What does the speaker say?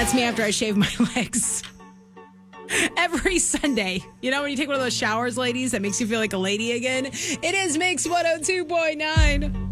That's me after I shave my legs. Every Sunday. You know when you take one of those showers, ladies, that makes you feel like a lady again? It is Mix 102.9.